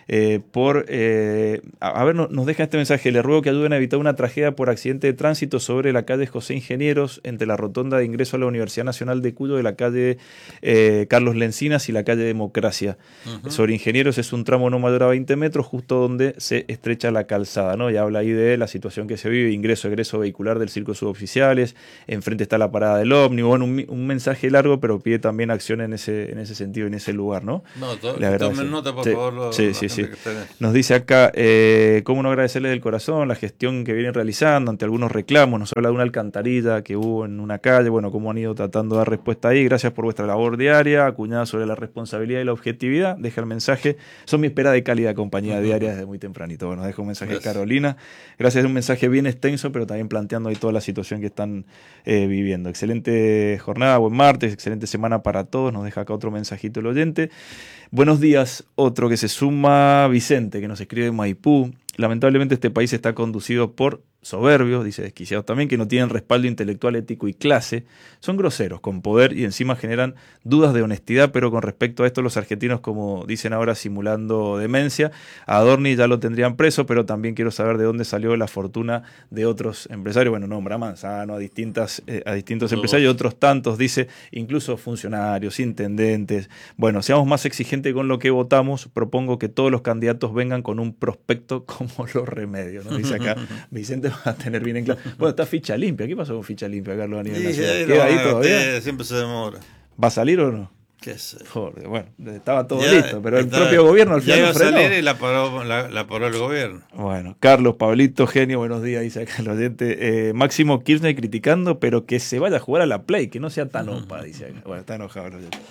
nos deja este mensaje. Le ruego que ayuden a evitar una tragedia por accidente de tránsito sobre la calle José Ingenieros, entre la rotonda de ingreso a la Universidad Nacional de Cuyo de la calle Carlos Lencinas y la calle Democracia. Sobre Ingenieros es un tramo no mayor a 20 metros, justo donde se estrecha la calzada, ¿no? Y habla ahí de la situación que se vive, egreso vehicular del circo de suboficiales, enfrente está la parada del ómnibus. Bueno, un mensaje largo, pero pide también acción en ese sentido, en ese lugar, ¿no? Tomen nota, por favor. Sí. Nos dice acá, cómo no agradecerles del corazón la gestión que vienen realizando ante algunos reclamos. Nos habla de una alcantarilla que hubo en una calle, bueno, cómo han ido tratando de dar respuesta ahí. Gracias por vuestra labor diaria, acuñada sobre la responsabilidad y la objetividad. Deja el mensaje. Son mi espera de cálida compañía diaria desde muy tempranito. Bueno, nos deja un mensaje de Carolina. Gracias, es un mensaje bien extenso, pero también planteando ahí toda la situación que están viviendo. Excelente jornada, buen martes, excelente semana para todos. Nos deja acá otro mensajito el oyente. Buenos días, otro que se suma, Vicente, que nos escribe de Maipú. Lamentablemente este país está conducido por soberbios, dice desquiciados también, que no tienen respaldo intelectual, ético y clase. Son groseros, con poder y encima generan dudas de honestidad, pero con respecto a esto los argentinos, como dicen ahora, simulando demencia. A Adorni ya lo tendrían preso, pero también quiero saber de dónde salió la fortuna de otros empresarios. Bueno, nombra a Manzano, a distintos empresarios, otros tantos, dice, incluso funcionarios, intendentes. Bueno, seamos más exigentes con lo que votamos. Propongo que todos los candidatos vengan con un prospecto como los remedios, ¿no? Dice acá Vicente, va a tener bien en claro. Bueno, está ficha limpia. ¿Qué pasó con ficha limpia, Carlos, a nivel nacional? ¿Queda ahí todavía? Siempre se demora. ¿Va a salir o no? ¿Qué sé? Joder, bueno, estaba todo listo, pero el propio gobierno al final iba a frenó. salir y la paró el gobierno. Bueno, Carlos, Pablito, genio, buenos días, dice acá el oyente. Máximo Kirchner criticando, pero que se vaya a jugar a la Play, que no sea tan opa, dice acá. Bueno, está enojado el oyente.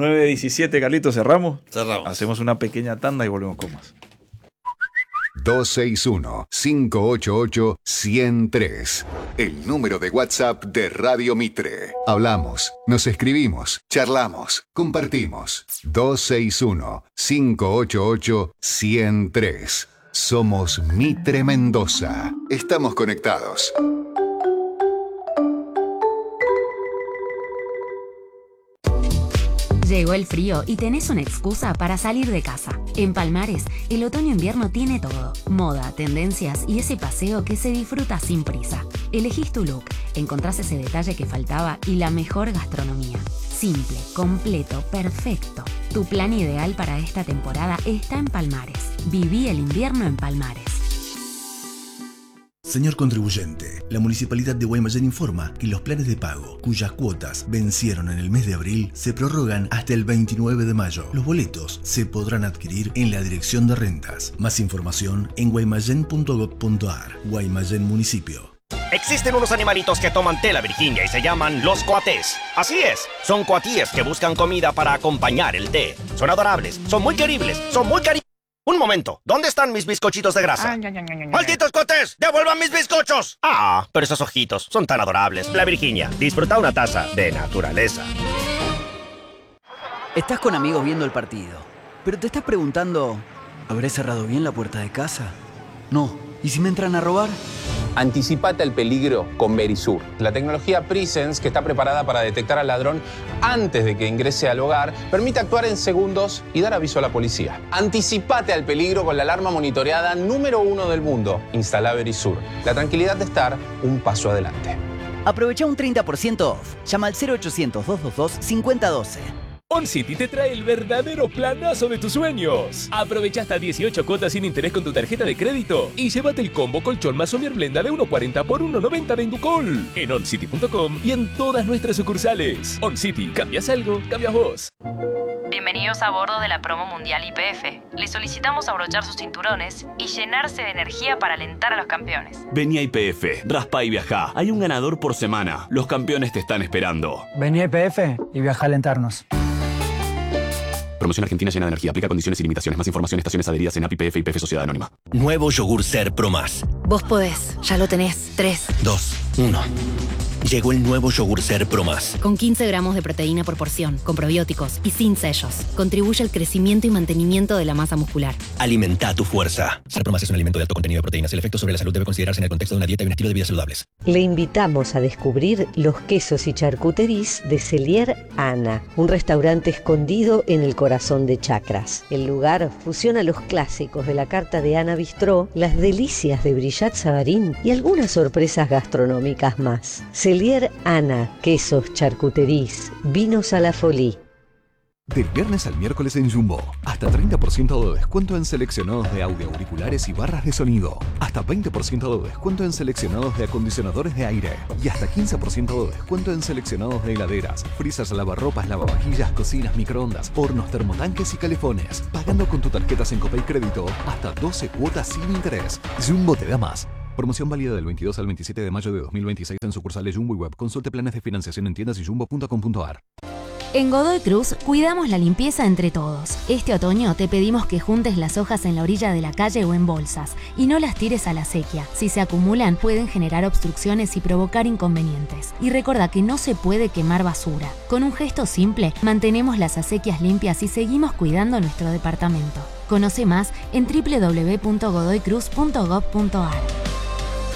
9:17, Carlitos, ¿cerramos? Cerramos. Hacemos una pequeña tanda y volvemos con más. 261-588-103. El número de WhatsApp de Radio Mitre. Hablamos, nos escribimos, charlamos, compartimos. 261-588-103. Somos Mitre Mendoza. Estamos conectados. Llegó el frío y tenés una excusa para salir de casa. En Palmares, el otoño-invierno tiene todo. Moda, tendencias y ese paseo que se disfruta sin prisa. Elegís tu look, encontrás ese detalle que faltaba y la mejor gastronomía. Simple, completo, perfecto. Tu plan ideal para esta temporada está en Palmares. Viví el invierno en Palmares. Señor contribuyente, la Municipalidad de Guaymallén informa que los planes de pago, cuyas cuotas vencieron en el mes de abril, se prorrogan hasta el 29 de mayo. Los boletos se podrán adquirir en la Dirección de Rentas. Más información en guaymallén.gov.ar. Guaymallén Municipio. Existen unos animalitos que toman té la Virginia y se llaman los coatés. Así es, son coatíes que buscan comida para acompañar el té. Son adorables, son muy queribles, son muy cariñosos. Un momento, ¿dónde están mis bizcochitos de grasa? ¡Malditos coatés! ¡Devuelvan mis bizcochos! Ah, pero esos ojitos son tan adorables. La Virginia, disfruta una taza de naturaleza. Estás con amigos viendo el partido, pero te estás preguntando, ¿habré cerrado bien la puerta de casa? No. ¿Y si me entran a robar? Anticipate al peligro con Verisur, la tecnología Presence que está preparada para detectar al ladrón antes de que ingrese al hogar, permite actuar en segundos y dar aviso a la policía. Anticipate al peligro con la alarma monitoreada número 1 del mundo. Instala Verisur, la tranquilidad de estar un paso adelante. Aprovecha un 30% off. Llama al 0800-222-5012. OnCity te trae el verdadero planazo de tus sueños. Aprovecha hasta 18 cuotas sin interés con tu tarjeta de crédito y llévate el combo colchón más Somier Blenda de 1.40 por 1.90 de Inducol en oncity.com y en todas nuestras sucursales. OnCity, cambias algo, cambias vos. Bienvenidos a bordo de la promo mundial YPF. Les solicitamos abrochar sus cinturones y llenarse de energía para alentar a los campeones. Vení a YPF, raspa y viajá. Hay un ganador por semana. Los campeones te están esperando. Vení a YPF y viajá a alentarnos. Promoción argentina llena de energía. Aplica condiciones y limitaciones. Más información en estaciones adheridas en API YPF y YPF Sociedad Anónima. Nuevo yogur Ser Pro Más. Vos podés. Ya lo tenés. 3, 2, 1. Llegó el nuevo yogur Ser Pro Más. Con 15 gramos de proteína por porción, con probióticos y sin sellos. Contribuye al crecimiento y mantenimiento de la masa muscular. Alimenta tu fuerza. Ser Pro Más es un alimento de alto contenido de proteínas. El efecto sobre la salud debe considerarse en el contexto de una dieta y un estilo de vida saludables. Le invitamos a descubrir los quesos y charcuteries de Cellier Ana, un restaurante escondido en el corazón de Chacras. El lugar fusiona los clásicos de la carta de Ana Bistró, las delicias de Brillat Savarín y algunas sorpresas gastronómicas más. Cellier Ana, quesos, charcuteries, vinos a la folie. Del viernes al miércoles en Jumbo, hasta 30% de descuento en seleccionados de audio, auriculares y barras de sonido. Hasta 20% de descuento en seleccionados de acondicionadores de aire. Y hasta 15% de descuento en seleccionados de heladeras, freezers, lavarropas, lavavajillas, cocinas, microondas, hornos, termotanques y calefones. Pagando con tu tarjeta Syncopay Crédito hasta 12 cuotas sin interés. Jumbo te da más. Promoción válida del 22 al 27 de mayo de 2026 en sucursales Jumbo y Web. Consulte planes de financiación en tiendas y jumbo.com.ar. En Godoy Cruz cuidamos la limpieza entre todos. Este otoño te pedimos que juntes las hojas en la orilla de la calle o en bolsas y no las tires a la sequía. Si se acumulan pueden generar obstrucciones y provocar inconvenientes. Y recuerda que no se puede quemar basura. Con un gesto simple mantenemos las acequias limpias y seguimos cuidando nuestro departamento. Conoce más en www.godoycruz.gov.ar.